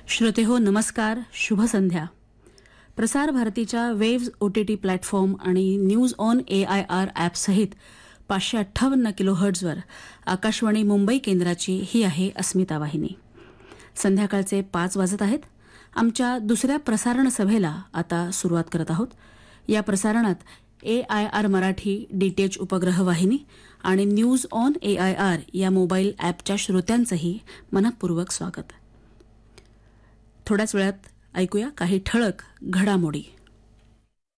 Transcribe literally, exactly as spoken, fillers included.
श्रोतेहो नमस्कार, शुभ संध्या. प्रसार भारतीच्या वेव्ज ओटीटी प्लॅटफॉर्म आणि news on A I R ॲपसहित पाचशे अठ्ठावन्न किलोहर्ट्झवर आकाशवाणी मुंबई केंद्राची ही आहे अस्मिता वाहिनी. संध्याकाळचे पाच वाजत आहेत. आमच्या दुसऱ्या प्रसारण सभेला आता सुरुवात करत आहोत. या प्रसारणात ए आय आर मराठी डीटीएच उपग्रह वाहिनी आणि news on A I R या मोबाईल ॲपच्या श्रोत्यांचंही मनपूर्वक स्वागत. थोड्याच वेळात ऐकूया काही ठळक घडामोडी.